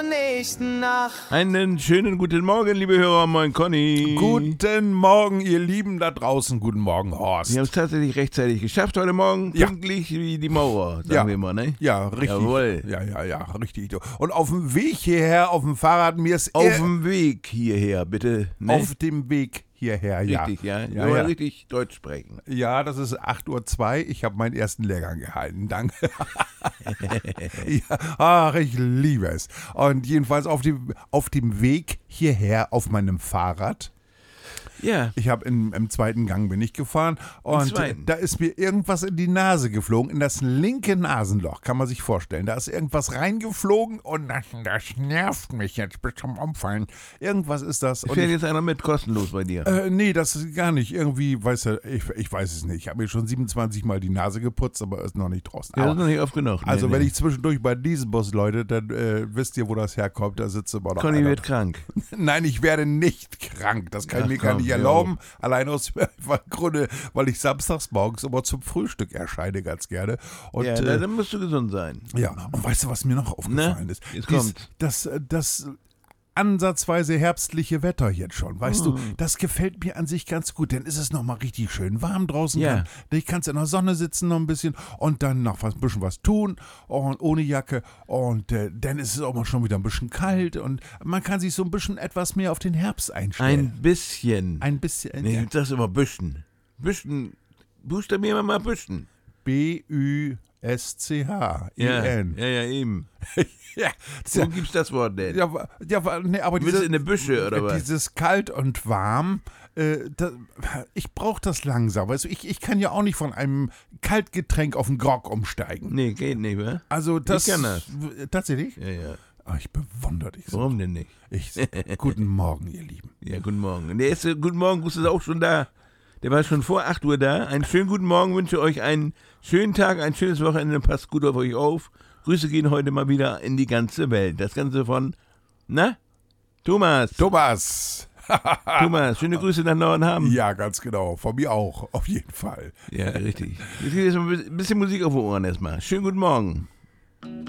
nächsten Nacht. Einen schönen guten Morgen, liebe Hörer, moin Conny. Guten Morgen, ihr Lieben da draußen. Guten Morgen, Horst. Wir haben es tatsächlich rechtzeitig geschafft heute Morgen, Ja. pünktlich wie die Maurer, sagen Ja. wir mal, ne? Ja, richtig. Jawohl. Ja, richtig. Und auf dem Weg hierher, auf dem Fahrrad, mir ist Auf dem Weg hierher, bitte, ne? auf dem Weg hierher, ja. Richtig, ja. Ja, Nur ja. richtig Deutsch sprechen. Ja, das ist 8:02 Uhr. Ich habe meinen ersten Lehrgang gehalten. Danke. Ja, ach, ich liebe es. Und jedenfalls auf dem Weg hierher auf meinem Fahrrad. Ja. Ich habe im zweiten Gang bin ich gefahren und zweiten? da ist mir irgendwas in die Nase geflogen, in das linke Nasenloch, kann man sich vorstellen. Da ist irgendwas reingeflogen und das nervt mich jetzt bis zum Umfallen. Irgendwas ist das. Und Fährt jetzt einer mit, kostenlos bei dir. nee, das ist gar nicht. Irgendwie, ich weiß es nicht. Ich habe mir schon 27 Mal die Nase geputzt, aber ist noch nicht draußen. Ja, das Aber, ist noch nicht oft genug. also Nee, wenn nee. ich zwischendurch bei diesem Bus, Leute, dann wisst ihr, wo das herkommt. Da sitzt immer noch Conny einer. wird krank. Nein, ich werde nicht krank. Das kann ich Ach, mir gar komm, nicht erlauben. Allein aus Gründe, weil ich samstags morgens immer zum Frühstück erscheine ganz gerne. Und, Ja, dann musst du gesund sein. ja, und weißt du, was mir noch aufgefallen ist? jetzt kommt's. Das ansatzweise herbstliche Wetter jetzt schon, weißt du, das gefällt mir an sich ganz gut, denn ist es nochmal richtig schön warm draußen. Ja. Ich kann in der Sonne sitzen noch ein bisschen und dann noch ein bisschen was tun und ohne Jacke und dann ist es auch mal schon wieder ein bisschen kalt und man kann sich so ein bisschen etwas mehr auf den Herbst einstellen. Ein bisschen. Ein bisschen. Nee, du sagst immer Büschen. Büschen. Buchstabieren wir mal Büschen. B-Ü-S-C-H-E-N. Ja, eben. Ja, Wo gibt's das Wort denn? nee, aber Du bist in der Büsche, oder was? dieses kalt und warm, ich brauche das langsam. Weißt du, ich kann ja auch nicht von einem Kaltgetränk auf einen Grog umsteigen. Nee, geht nicht, wa? Also das... Ich kann das. Tatsächlich? Ja. Ah, ich bewundere dich so. Warum denn nicht? Guten Morgen, ihr Lieben. Ja, guten Morgen. Und der erste Guten Morgen, Gruß ist auch schon da. Der war schon vor 8 Uhr da. Einen schönen guten Morgen, wünsche euch einen schönen Tag, ein schönes Wochenende. Passt gut auf euch auf. Grüße gehen heute mal wieder in die ganze Welt. Das Ganze von, Thomas. Thomas! Thomas, schöne Grüße nach Neuenhaben. Ja, ganz genau. Von mir auch, auf jeden Fall. Ja, richtig. Jetzt geht jetzt mal ein bisschen Musik auf die Ohren erstmal. Schönen guten Morgen.